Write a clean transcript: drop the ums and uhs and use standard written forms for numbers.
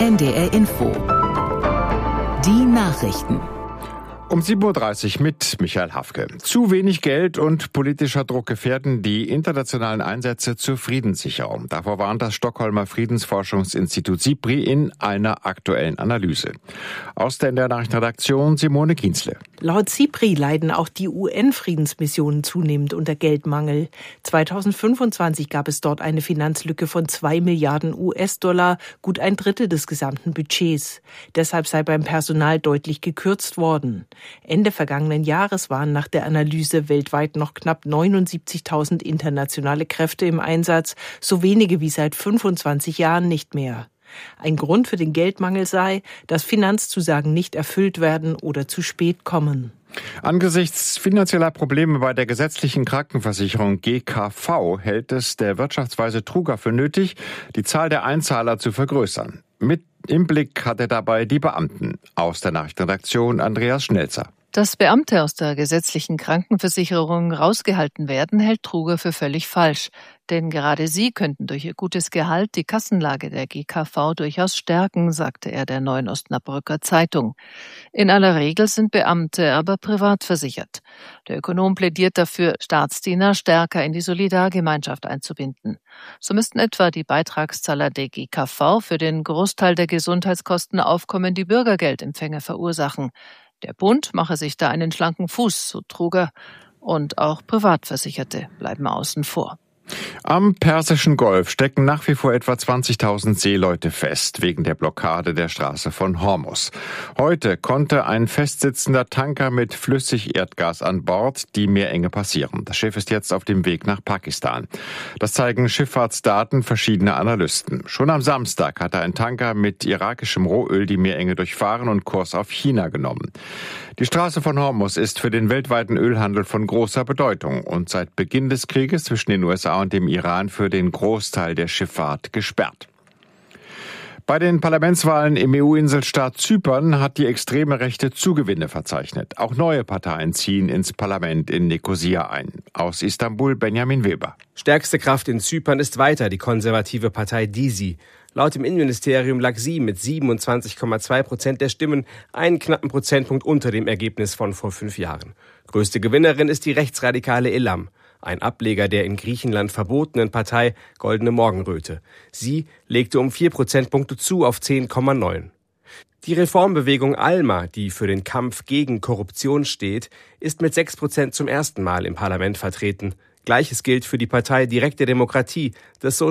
NDR Info. Die Nachrichten. Um 7.30 Uhr mit Michael Hafke. Zu wenig Geld und politischer Druck gefährden die internationalen Einsätze zur Friedenssicherung. Davor warnt das Stockholmer Friedensforschungsinstitut SIPRI in einer aktuellen Analyse. Aus der NDR Nachrichtenredaktion Simone Kienzle. Laut SIPRI leiden auch die UN-Friedensmissionen zunehmend unter Geldmangel. 2025 gab es dort eine Finanzlücke von 2 Milliarden US-Dollar, gut ein Drittel des gesamten Budgets. Deshalb sei beim Personal deutlich gekürzt worden. Ende vergangenen Jahres waren nach der Analyse weltweit noch knapp 79.000 internationale Kräfte im Einsatz, so wenige wie seit 25 Jahren nicht mehr. Ein Grund für den Geldmangel sei, dass Finanzzusagen nicht erfüllt werden oder zu spät kommen. Angesichts finanzieller Probleme bei der gesetzlichen Krankenversicherung GKV hält es der Wirtschaftsweise Truger für nötig, die Zahl der Einzahler zu vergrößern. Mit im Blick hat er dabei die Beamten. Aus der Nachrichtenredaktion Andreas Schnelzer. Dass Beamte aus der gesetzlichen Krankenversicherung rausgehalten werden, hält Truger für völlig falsch. Denn gerade sie könnten durch ihr gutes Gehalt die Kassenlage der GKV durchaus stärken, sagte er der Neuen Osnabrücker Zeitung. In aller Regel sind Beamte aber privat versichert. Der Ökonom plädiert dafür, Staatsdiener stärker in die Solidargemeinschaft einzubinden. So müssten etwa die Beitragszahler der GKV für den Großteil der Gesundheitskosten aufkommende Bürgergeldempfänger verursachen. Der Bund mache sich da einen schlanken Fuß, so Truger, und auch Privatversicherte bleiben außen vor. Am Persischen Golf stecken nach wie vor etwa 20.000 Seeleute fest, wegen der Blockade der Straße von Hormuz. Heute konnte ein festsitzender Tanker mit Flüssigerdgas an Bord die Meerenge passieren. Das Schiff ist jetzt auf dem Weg nach Pakistan. Das zeigen Schifffahrtsdaten verschiedener Analysten. Schon am Samstag hatte ein Tanker mit irakischem Rohöl die Meerenge durchfahren und Kurs auf China genommen. Die Straße von Hormuz ist für den weltweiten Ölhandel von großer Bedeutung und seit Beginn des Krieges zwischen den USA und dem Iran für den Großteil der Schifffahrt gesperrt. Bei den Parlamentswahlen im EU-Inselstaat Zypern hat die extreme Rechte Zugewinne verzeichnet. Auch neue Parteien ziehen ins Parlament in Nikosia ein. Aus Istanbul Benjamin Weber. Stärkste Kraft in Zypern ist weiter die konservative Partei DISI. Laut dem Innenministerium lag sie mit 27,2% der Stimmen einen knappen Prozentpunkt unter dem Ergebnis von vor 5 Jahren. Größte Gewinnerin ist die rechtsradikale Elam, ein Ableger der in Griechenland verbotenen Partei Goldene Morgenröte. Sie legte um 4 Prozentpunkte zu auf 10,9. Die Reformbewegung ALMA, die für den Kampf gegen Korruption steht, ist mit 6% zum ersten Mal im Parlament vertreten. Gleiches gilt für die Partei Direkte Demokratie des